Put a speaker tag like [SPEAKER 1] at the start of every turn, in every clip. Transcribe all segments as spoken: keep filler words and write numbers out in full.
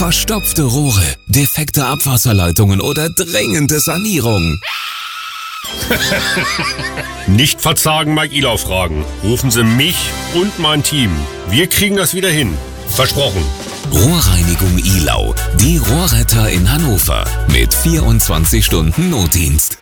[SPEAKER 1] verstopfte Rohre, defekte Abwasserleitungen oder dringende Sanierung?
[SPEAKER 2] Nicht verzagen, Mike Ilau fragen. Rufen Sie mich und mein Team. Wir kriegen das wieder hin. Versprochen.
[SPEAKER 1] Rohrreinigung Ilau, die Rohrretter in Hannover mit vierundzwanzig Stunden Notdienst.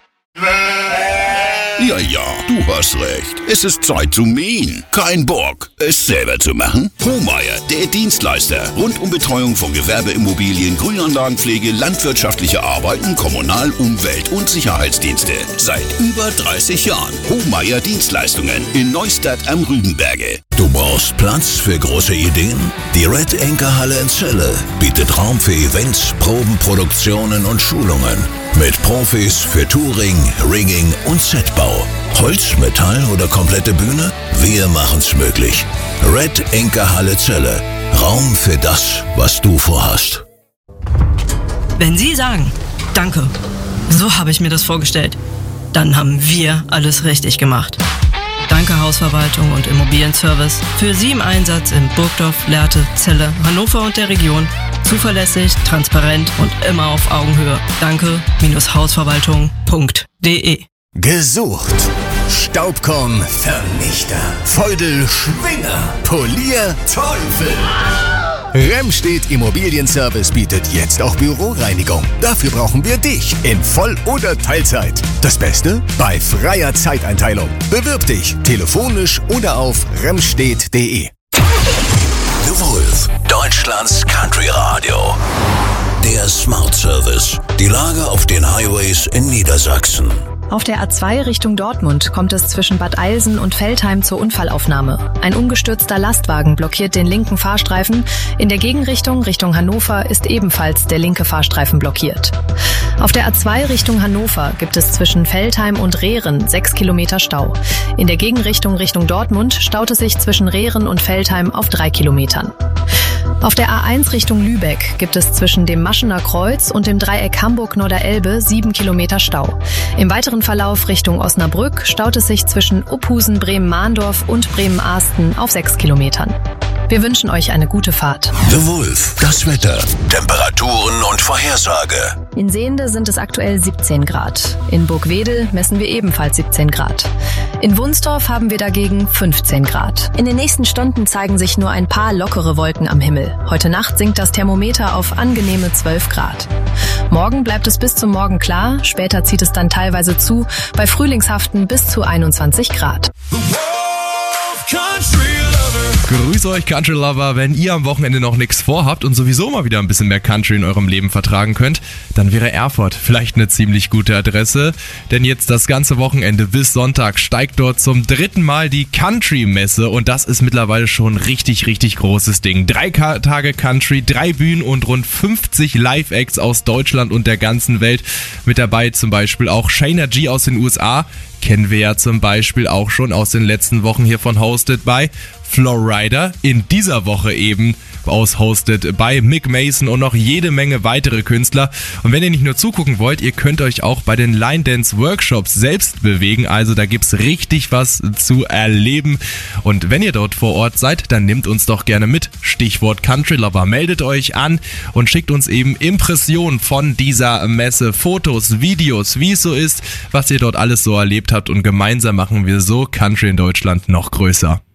[SPEAKER 3] Ja, ja, du hast recht. Es ist Zeit zu mähen. Kein Bock, es selber zu machen? Hohmeier, der Dienstleister. Rund um Betreuung von Gewerbeimmobilien, Grünanlagenpflege, landwirtschaftliche Arbeiten, Kommunal-, Umwelt- und Sicherheitsdienste. Seit über dreißig Jahren. Hohmeier Dienstleistungen in Neustadt am Rügenberge.
[SPEAKER 4] Du brauchst Platz für große Ideen? Die Red Anchor Halle in Celle bietet Raum für Events, Proben, Produktionen und Schulungen. Mit Profis für Touring, Rigging und Setbau. Holz, Metall oder komplette Bühne? Wir machen's möglich. Red Anchor Halle Celle. Raum für das, was du vorhast.
[SPEAKER 5] Wenn Sie sagen, danke, so habe ich mir das vorgestellt, dann haben wir alles richtig gemacht. Danke Hausverwaltung und Immobilienservice für Sie im Einsatz in Burgdorf, Lehrte, Celle, Hannover und der Region. Zuverlässig, transparent und immer auf Augenhöhe. Danke-Hausverwaltung punkt de.
[SPEAKER 6] Gesucht. Staubkornvernichter. Feudelschwinger. Polierteufel. Remstedt Immobilienservice bietet jetzt auch Büroreinigung. Dafür brauchen wir dich in Voll- oder Teilzeit. Das Beste? Bei freier Zeiteinteilung. Bewirb dich telefonisch oder auf remstedt punkt de.
[SPEAKER 4] The Wolf, Deutschlands Country Radio. Der Smart Service. Die Lage auf den Highways in Niedersachsen.
[SPEAKER 7] Auf der A zwei Richtung Dortmund kommt es zwischen Bad Eilsen und Veltheim zur Unfallaufnahme. Ein umgestürzter Lastwagen blockiert den linken Fahrstreifen. In der Gegenrichtung Richtung Hannover ist ebenfalls der linke Fahrstreifen blockiert. Auf der A zwei Richtung Hannover gibt es zwischen Veltheim und Rehren sechs Kilometer Stau. In der Gegenrichtung Richtung Dortmund staut es sich zwischen Rehren und Veltheim auf drei Kilometern. Auf der A eins Richtung Lübeck gibt es zwischen dem Maschener Kreuz und dem Dreieck Hamburg-Norderelbe sieben Kilometer Stau. Im weiteren Verlauf Richtung Osnabrück staut es sich zwischen Uphusen, Bremen-Mahndorf und Bremen-Ahsten auf sechs Kilometern. Wir wünschen euch eine gute Fahrt.
[SPEAKER 4] The Wolf, das Wetter, Temperaturen und Vorhersage.
[SPEAKER 7] In Sehnde sind es aktuell siebzehn Grad. In Burgwedel messen wir ebenfalls siebzehn Grad. In Wunsdorf haben wir dagegen fünfzehn Grad. In den nächsten Stunden zeigen sich nur ein paar lockere Wolken am Himmel. Heute Nacht sinkt das Thermometer auf angenehme zwölf Grad. Morgen bleibt es bis zum Morgen klar, später zieht es dann teilweise zu, bei frühlingshaften bis zu einundzwanzig Grad.
[SPEAKER 8] Grüß euch Country Lover, wenn ihr am Wochenende noch nichts vorhabt und sowieso mal wieder ein bisschen mehr Country in eurem Leben vertragen könnt, dann wäre Erfurt vielleicht eine ziemlich gute Adresse, denn jetzt das ganze Wochenende bis Sonntag steigt dort zum dritten Mal die Country-Messe und das ist mittlerweile schon ein richtig, richtig großes Ding. Drei Ka- Tage Country, drei Bühnen und rund fünfzig Live-Acts aus Deutschland und der ganzen Welt. Mit dabei zum Beispiel auch Shayna G aus den U S A, kennen wir ja zum Beispiel auch schon aus den letzten Wochen hier von Hosted by Flowrider. In dieser Woche eben aus Hosted by Mick Mason und noch jede Menge weitere Künstler. Und wenn ihr nicht nur zugucken wollt, ihr könnt euch auch bei den Line Dance Workshops selbst bewegen. Also da gibt's richtig was zu erleben. Und wenn ihr dort vor Ort seid, dann nehmt uns doch gerne mit. Stichwort Country Lover. Meldet euch an und schickt uns eben Impressionen von dieser Messe. Fotos, Videos, wie es so ist, was ihr dort alles so erlebt habt. Und gemeinsam machen wir so Country in Deutschland noch größer.